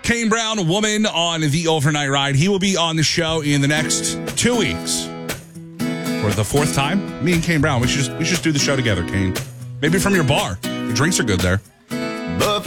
Kane Brown, Woman on the Overnight Ride. He will be on the show in the next 2 weeks. For the fourth time, me and Kane Brown, we should just do the show together, Kane. Maybe from your bar. The drinks are good there.